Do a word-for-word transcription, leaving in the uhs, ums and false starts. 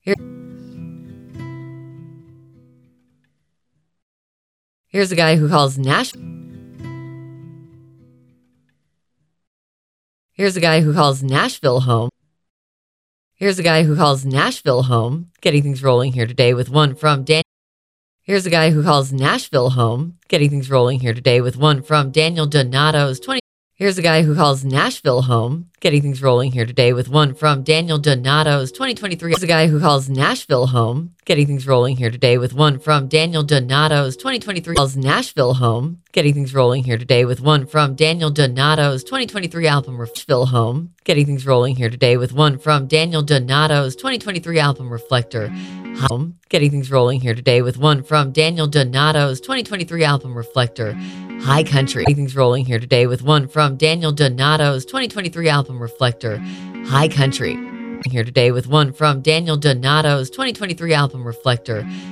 Here, here's a guy who calls Nash. Here's a guy who calls Nashville home. Here's a guy who calls Nashville home. Getting things rolling here today with one from Dan. Here's a guy who calls Nashville home. Getting things rolling here today with one from Daniel Donato's twenty. Here's a guy who calls Nashville home. Getting things rolling here today with one from Daniel Donato's twenty twenty-three. Here's a guy who calls Nashville home. Getting things rolling here today with one from Daniel Donato's twenty twenty-three. Calls Nashville home. Getting things rolling here today with one from Daniel Donato's twenty twenty-three album Nashville home. Getting things rolling here today with one from Daniel Donato's twenty twenty-three album Reflector. Home. Getting things rolling here today with one from Daniel Donato's twenty twenty-three album Reflector. High Country. Getting things rolling here today with one from Daniel Donato's twenty twenty-three album Reflector. High Country. Here today with one from Daniel Donato's twenty twenty-three album Reflector.